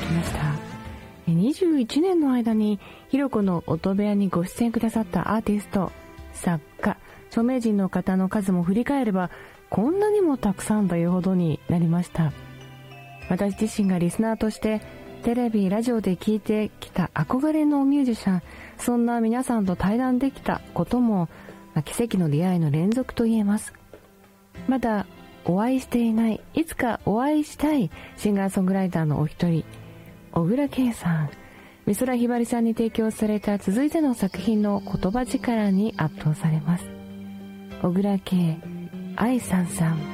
きました。21年の間にひろこの音部屋にご出演くださったアーティスト、作家、著名人の方の数も振り返ればこんなにもたくさんというほどになりました。私自身がリスナーとしてテレビ、ラジオで聴いてきた憧れのミュージシャン、そんな皆さんと対談できたことも、奇跡の出会いの連続と言えます。まだお会いしていない、いつかお会いしたいシンガーソングライターのお一人、小倉圭さん、美空ひばりさんに提供された続いての作品の言葉力に圧倒されます。小倉圭愛さんさん。